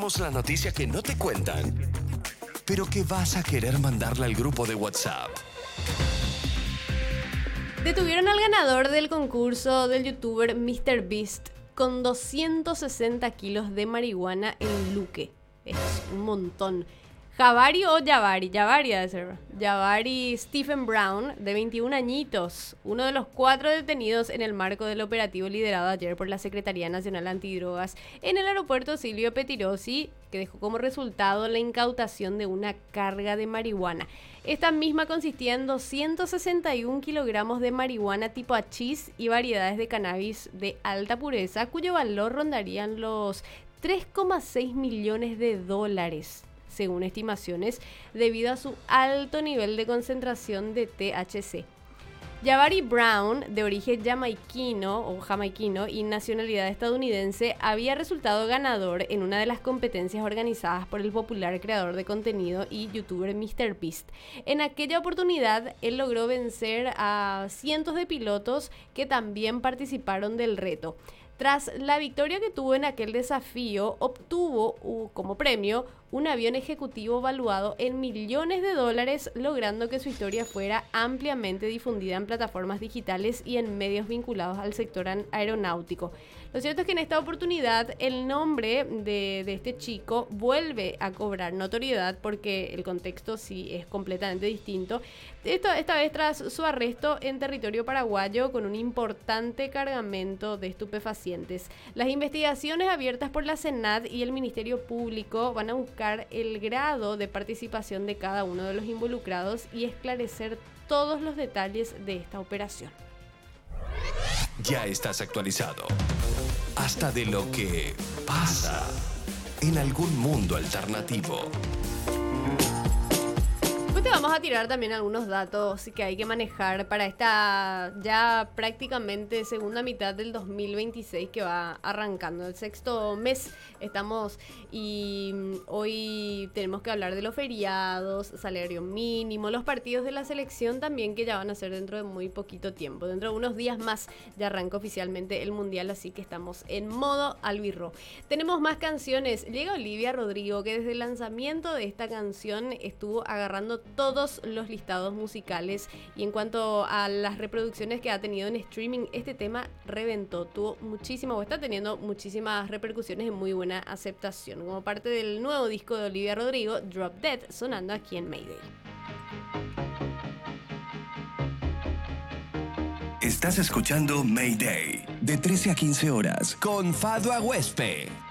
contamos la noticia que no te cuentan, pero que vas a querer mandarle al grupo de WhatsApp. Detuvieron al ganador del concurso del youtuber MrBeast con 260 kilos de marihuana en Luque. Es un montón. Javari o Javari, Javari debe ser. Javari Stephen Brown, de 21 añitos, uno de los 4 detenidos en el marco del operativo liderado ayer por la Secretaría Nacional Antidrogas en el aeropuerto Silvio Pettirossi, que dejó como resultado la incautación de una carga de marihuana. Esta misma consistía en 261 kilogramos de marihuana tipo hachís y variedades de cannabis de alta pureza, cuyo valor rondarían los 3,6 millones de dólares. Según estimaciones, debido a su alto nivel de concentración de THC. Javari Brown, de origen jamaiquino y nacionalidad estadounidense, había resultado ganador en una de las competencias organizadas por el popular creador de contenido y youtuber MrBeast. En aquella oportunidad, él logró vencer a cientos de pilotos que también participaron del reto. Tras la victoria que tuvo en aquel desafío, obtuvo como premio un avión ejecutivo valuado en millones de dólares, logrando que su historia fuera ampliamente difundida en plataformas digitales y en medios vinculados al sector aeronáutico. Lo cierto es que en esta oportunidad el nombre de este chico vuelve a cobrar notoriedad porque el contexto sí es completamente distinto. Esta vez tras su arresto en territorio paraguayo con un importante cargamento de estupefacientes. Las investigaciones abiertas por la Senat y el Ministerio Público van a buscar el grado de participación de cada uno de los involucrados y esclarecer todos los detalles de esta operación. Ya estás actualizado. Hasta de lo que pasa en algún mundo alternativo. Pues te vamos a tirar también algunos datos que hay que manejar para esta ya prácticamente segunda mitad del 2026 que va arrancando. El sexto mes estamos y hoy tenemos que hablar de los feriados, salario mínimo, los partidos de la selección también que ya van a ser dentro de muy poquito tiempo. Dentro de unos días más ya arranca oficialmente el mundial, así que estamos en modo albirro. Tenemos más canciones. Llega Olivia Rodrigo, que desde el lanzamiento de esta canción estuvo agarrando todos los listados musicales, y en cuanto a las reproducciones que ha tenido en streaming, este tema reventó, está teniendo muchísimas repercusiones y muy buena aceptación, como parte del nuevo disco de Olivia Rodrigo, Drop Dead, sonando aquí en Mayday. Estás escuchando Mayday, de 13 a 15 horas, con Fado Aguespe.